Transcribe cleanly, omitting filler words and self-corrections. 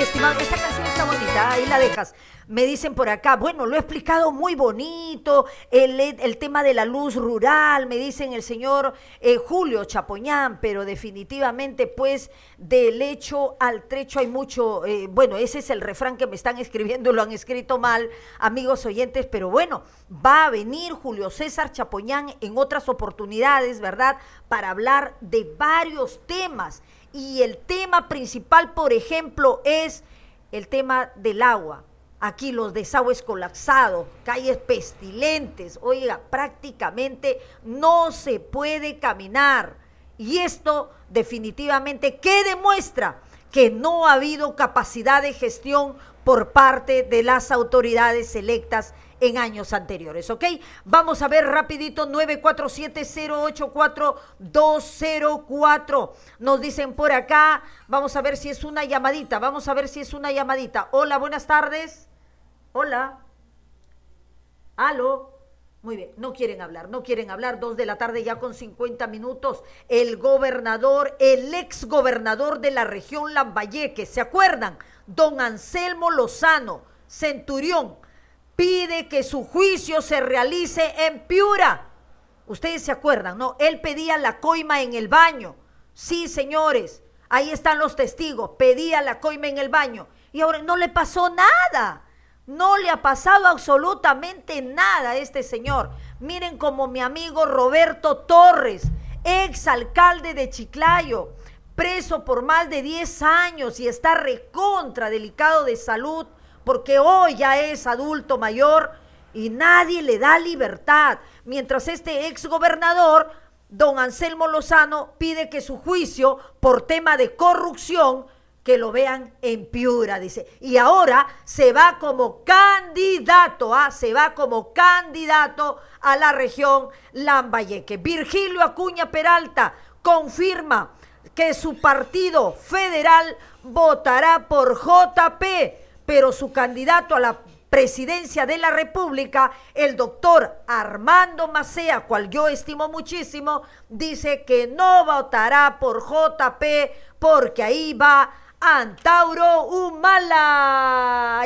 estimado, esta canción está bonita, ahí la dejas. Me dicen por acá, bueno, lo he explicado muy bonito, el tema de la luz rural, me dicen el señor Julio Chapoñán, pero definitivamente pues del hecho al trecho hay mucho, bueno, ese es el refrán que me están escribiendo, lo han escrito mal, amigos oyentes, pero bueno, va a venir Julio César Chapoñán en otras oportunidades, ¿verdad? Para hablar de varios temas, y el tema principal, por ejemplo, es el tema del agua. Aquí los desagües colapsados, calles pestilentes, oiga, prácticamente no se puede caminar. Y esto definitivamente, ¿qué demuestra? Que no ha habido capacidad de gestión por parte de las autoridades electas en años anteriores, ¿ok? Vamos a ver rapidito, 947-084-204. Nos dicen por acá, vamos a ver si es una llamadita, Hola, buenas tardes. Hola. Aló. Muy bien, no quieren hablar, 2 de la tarde ya con 50 minutos. El ex gobernador de la región Lambayeque, ¿se acuerdan? Don Anselmo Lozano, Centurión, pide que su juicio se realice en Piura. Ustedes se acuerdan, ¿no? Él pedía la coima en el baño. Sí, señores, ahí están los testigos, pedía la coima en el baño. Y ahora no le pasó nada. No le ha pasado absolutamente nada a este señor. Miren como mi amigo Roberto Torres, ex alcalde de Chiclayo, preso por más de 10 años y está recontra delicado de salud porque hoy ya es adulto mayor y nadie le da libertad. Mientras este ex gobernador, don Anselmo Lozano, pide que su juicio por tema de corrupción que lo vean en Piura, dice. Y ahora se va como candidato, a la región Lambayeque. Virgilio Acuña Peralta confirma que su partido federal votará por JP, pero su candidato a la presidencia de la República, el doctor Armando Macea, cual yo estimo muchísimo, dice que no votará por JP porque ahí va Antauro Humala.